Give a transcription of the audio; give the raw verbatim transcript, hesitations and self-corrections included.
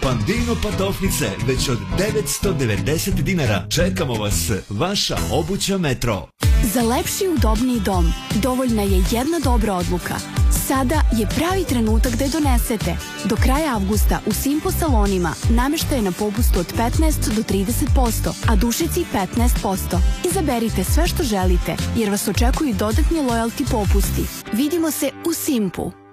Pandino pantofnice već od devetsto devedeset dinara. Čekamo vas, vaša obuća Metro. Za lepši i udobniji dom dovoljna je jedna dobra odluka. Sada je pravi trenutak da je donesete. Do kraja avgusta u Simpo salonima nameštaj je na popustu od petnaest do trideset posto, a dušici petnaest posto. Izaberite sve što želite, jer vas očekuju dodatni lojalti popusti. Vidimo se u Simpu.